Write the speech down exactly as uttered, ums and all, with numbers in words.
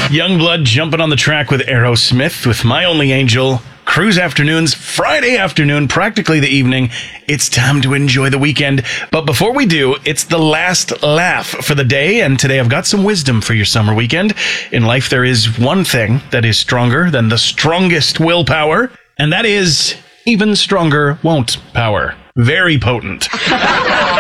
Youngblood jumping on the track with Aerosmith with My Only Angel. Cruise afternoons, Friday afternoon, practically the evening. It's time to enjoy the weekend. But before we do, it's the last laugh for the day. And today I've got some wisdom for your summer weekend. In life, there is one thing that is stronger than the strongest willpower. And that is even stronger won't power. Very potent.